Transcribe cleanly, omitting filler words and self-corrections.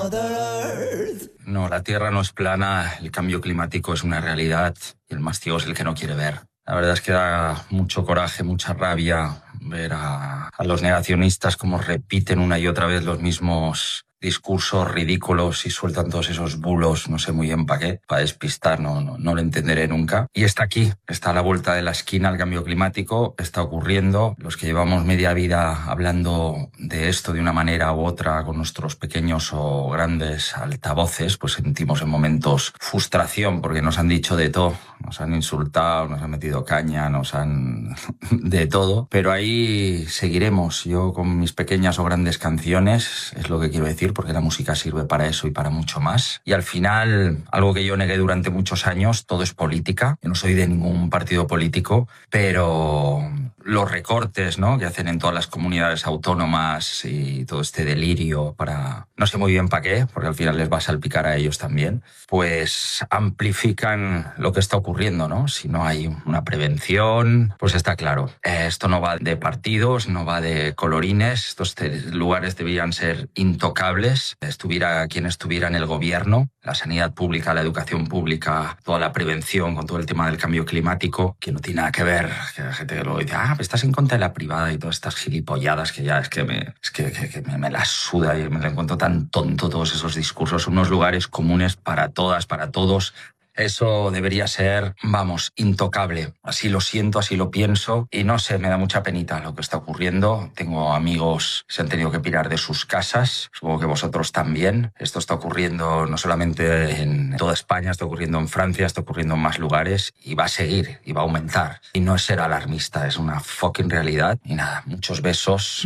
No, la Tierra no es plana, el cambio climático es una realidad y el más ciego es el que no quiere ver. La verdad es que da mucho coraje, mucha rabia ver a los negacionistas como repiten una y otra vez los mismos discursos ridículos y sueltan todos esos bulos, no sé muy bien para qué, para despistar, no lo entenderé nunca. Y está aquí, está a la vuelta de la esquina el cambio climático, está ocurriendo. Los que llevamos media vida hablando de esto de una manera u otra con nuestros pequeños o grandes altavoces, pues sentimos en momentos frustración porque nos han dicho de todo, nos han insultado, nos han metido caña, nos han de todo, pero ahí seguiremos. Yo con mis pequeñas o grandes canciones, es lo que quiero decir, porque la música sirve para eso y para mucho más. Y al final, algo que yo negué durante muchos años, todo es política. Yo no soy de ningún partido político, pero los recortes, ¿no?, que hacen en todas las comunidades autónomas y todo este delirio para, no sé muy bien para qué, porque al final les va a salpicar a ellos también, pues amplifican lo que está ocurriendo, ¿no? Si no hay una prevención, pues está claro. Esto no va de partidos, no va de colorines. Estos lugares debían ser intocables. Estuviera quien estuviera en el gobierno, la sanidad pública, la educación pública, toda la prevención con todo el tema del cambio climático, que no tiene nada que ver. Que la gente que luego dice, estás en contra de la privada y todas estas gilipolladas que ya es que me la suda y me la encuentro tan tonto todos esos discursos. Son unos lugares comunes para todas, para todos. Eso debería ser, vamos, intocable. Así lo siento, así lo pienso y no sé, me da mucha penita lo que está ocurriendo. Tengo amigos que se han tenido que pirar de sus casas, supongo que vosotros también. Esto está ocurriendo no solamente en toda España, está ocurriendo en Francia, está ocurriendo en más lugares y va a seguir y va a aumentar. Y no es ser alarmista, es una fucking realidad. Y nada, muchos besos.